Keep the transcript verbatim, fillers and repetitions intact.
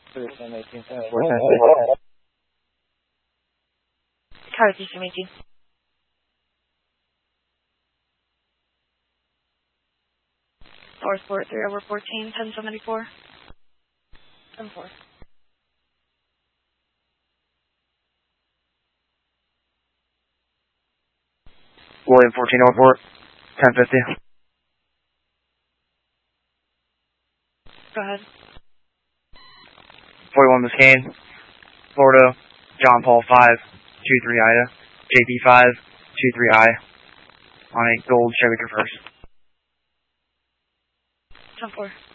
thirty-seven eighteen, Tower thirty-seven eighteen. Tower Sport three over fourteen, ten seventy-four. seven four. William fourteen over four, ten fifty. Go ahead. forty-one Biscayne, Florida, John Paul five, two three Ida, J P five, two three I, on a gold Chevy Traverse. ten four.